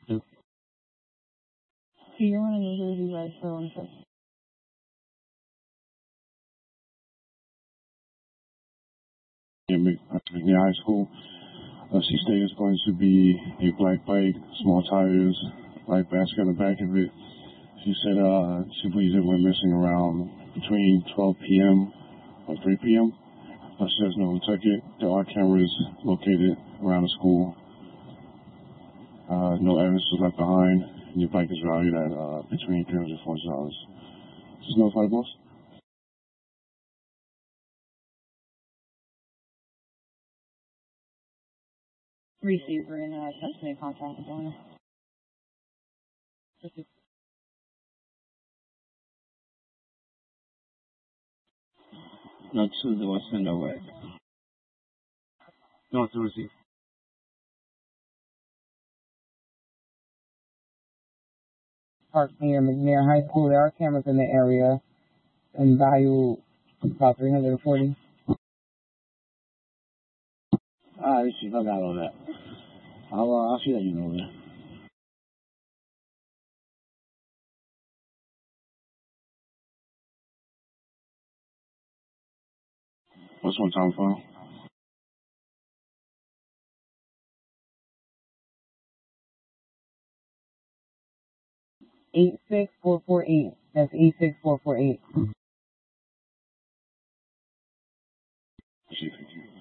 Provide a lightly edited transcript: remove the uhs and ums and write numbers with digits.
You're one of New Jersey, right? So one second. McNair High School. She stated it's going to be a black bike, small tires, light basket on the back of it. She said she believes it went missing around between 12 p.m. or 3 p.m. She doesn't know who took it. There are cameras located around the school. No evidence was left behind. And your bike is valued at between $300 and $400. Just notify the boss. Receiver and attempts contact with owner. Not to the west end away. No, to receive. Parked near McNair High School. There are cameras in the area and value about $340. Alright, see if I got all that. I'll see that you know that. What's one time file? 86448. That's 86448. Thank you.